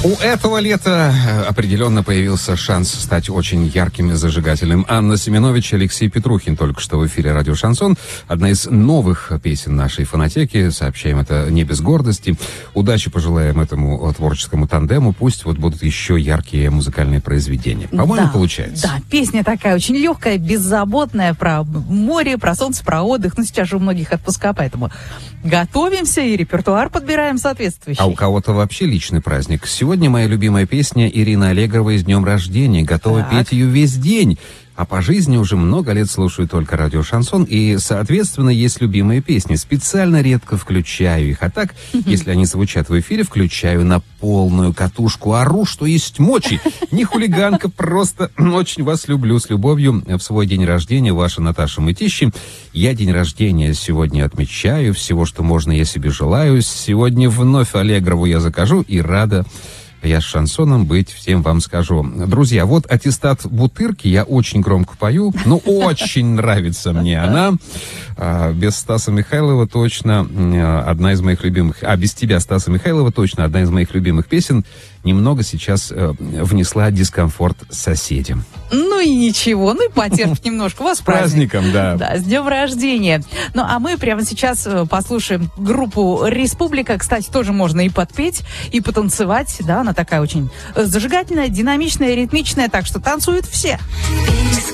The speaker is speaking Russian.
У этого лета определенно появился шанс стать очень ярким и зажигательным. Анна Семенович, Алексей Петрухин только что в эфире «Радио Шансон». Одна из новых песен нашей фонотеки. Сообщаем это не без гордости. Удачи пожелаем этому творческому тандему. Пусть вот будут еще яркие музыкальные произведения. По-моему, получается. Да, песня такая очень легкая, беззаботная, про море, про солнце, про отдых. Но сейчас же у многих отпуска, поэтому готовимся и репертуар подбираем соответствующий. А у кого-то вообще личный праздник. Сегодня моя любимая песня Ирины Аллегровой «С днем рождения». Готова петь ее весь день. А по жизни уже много лет слушаю только радио «Шансон». И, соответственно, есть любимые песни. Специально редко включаю их. А так, если они звучат в эфире, включаю на полную катушку. Ору, что есть мочи. Не хулиганка, просто очень вас люблю. С любовью в свой день рождения, ваша Наташа Мытищи. Я день рождения сегодня отмечаю. Всего, что можно, я себе желаю. Сегодня вновь Аллегрову я закажу и рада я с шансоном быть, всем вам скажу. Друзья, вот аттестат Бутырки, я очень громко пою, но очень нравится мне она. Без Стаса Михайлова точно одна из моих любимых... без тебя, Стаса Михайлова, точно одна из моих любимых песен. Немного сейчас внесла дискомфорт соседям. Ну и ничего, ну и потерпеть немножко. У вас праздником, да. Да, с днем рождения. Ну а мы прямо сейчас послушаем группу «Республика». Кстати, тоже можно и подпеть, и потанцевать. Да, она такая очень зажигательная, динамичная, ритмичная, так что танцуют все.